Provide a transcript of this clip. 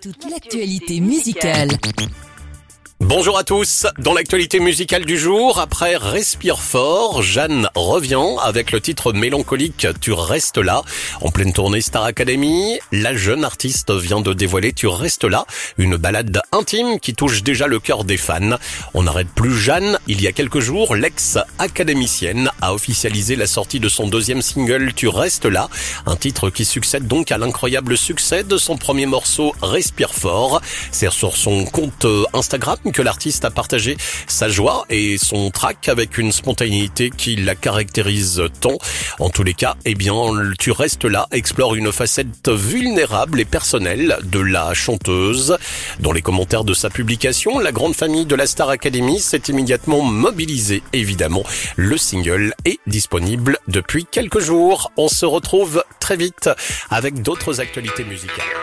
Toute l'actualité musicale. Bonjour à tous. Dans l'actualité musicale du jour, après Respire fort, Jeanne revient avec le titre mélancolique Tu restes là. En pleine tournée Star Academy, la jeune artiste vient de dévoiler Tu restes là, une ballade intime qui touche déjà le cœur des fans. On n'arrête plus Jeanne. Il y a quelques jours, l'ex-académicienne a officialisé la sortie de son deuxième single Tu restes là, un titre qui succède donc à l'incroyable succès de son premier morceau Respire fort. C'est sur son compte Instagram que l'artiste a partagé sa joie et son track avec une spontanéité qui la caractérise tant. En tous les cas, Tu restes là explore une facette vulnérable et personnelle de la chanteuse. Dans les commentaires de sa publication, la grande famille de la Star Academy s'est immédiatement mobilisée. Évidemment, le single est disponible depuis quelques jours. On se retrouve très vite avec d'autres actualités musicales.